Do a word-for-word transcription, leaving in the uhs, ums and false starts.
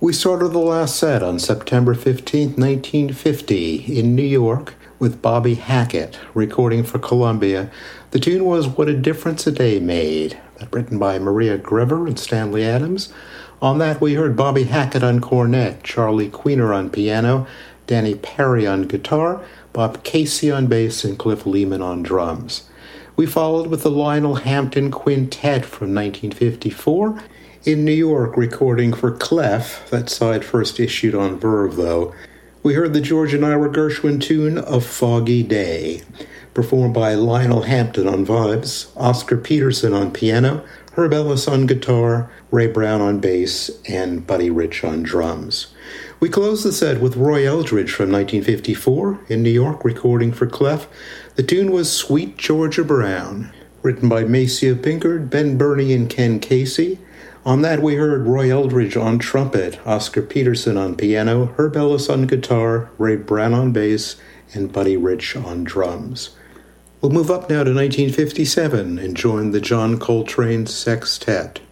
We started the last set on September fifteenth, nineteen fifty, in New York with Bobby Hackett recording for Columbia. The tune was What a Difference a Day Made, written by Maria Grever and Stanley Adams. On that we heard Bobby Hackett on cornet, Charlie Queener on piano, Danny Perry on guitar, Bob Casey on bass, and Cliff Lehman on drums. We followed with the Lionel Hampton Quintet from nineteen fifty-four, in New York recording for Clef, that side first issued on Verve though. We heard the George and Ira Gershwin tune A Foggy Day, performed by Lionel Hampton on vibes, Oscar Peterson on piano, Herb Ellis on guitar, Ray Brown on bass, and Buddy Rich on drums. We closed the set with Roy Eldridge from nineteen fifty-four, in New York recording for Clef. The tune was Sweet Georgia Brown, written by Maceo Pinkard, Ben Burney, and Ken Casey. On that we heard Roy Eldridge on trumpet, Oscar Peterson on piano, Herb Ellis on guitar, Ray Brown on bass, and Buddy Rich on drums. We'll move up now to nineteen fifty-seven and join the John Coltrane Sextet.